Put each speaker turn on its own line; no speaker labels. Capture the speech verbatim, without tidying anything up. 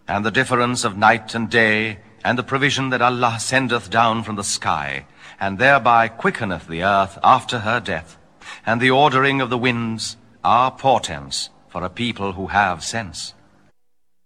And the difference of night and day, and the provision that Allah sendeth down from the sky, and thereby quickeneth the earth after her death, and the ordering of the winds, are portents for a people who have sense.